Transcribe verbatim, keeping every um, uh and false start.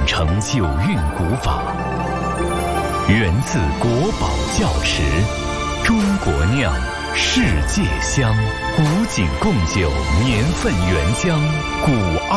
承九韵古法，源自国宝窖池，中国酿，世界香，古井贡酒年份原浆，古二。